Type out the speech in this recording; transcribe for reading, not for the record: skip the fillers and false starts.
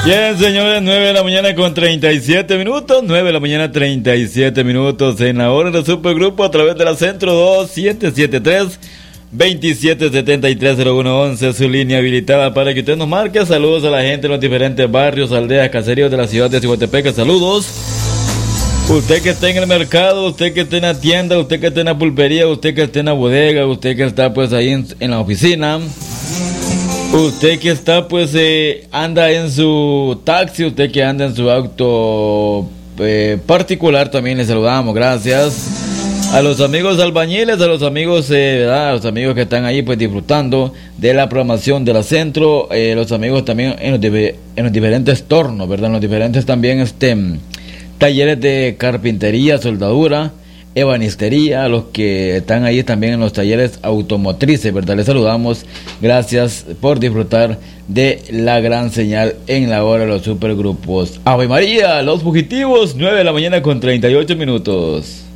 Bien, señores, 9 de la mañana con 37 minutos, 9 de la mañana 37 minutos en la hora del Supergrupo a través de la Centro 2773-2773-0111, su línea habilitada para que usted nos marque. Saludos a la gente en los diferentes barrios, aldeas, caseríos de la ciudad de Cihuatepeque, saludos. Usted que está en el mercado, usted que está en la tienda, usted que está en la pulpería, usted que está en la bodega, usted que está pues ahí en la oficina. Usted que está pues anda en su taxi, usted que anda en su auto particular, también le saludamos, gracias. A los amigos albañiles, a los amigos, ¿verdad? A los amigos que están ahí pues disfrutando de la programación de la Centro, los amigos también en los diferentes tornos, ¿verdad? En los diferentes también talleres de carpintería, soldadura, ebanistería, a los que están ahí también en los talleres automotrices, ¿verdad? Les saludamos, gracias por disfrutar de la gran señal en la hora de los supergrupos. Ave María, los fugitivos, 9 de la mañana con 38 minutos.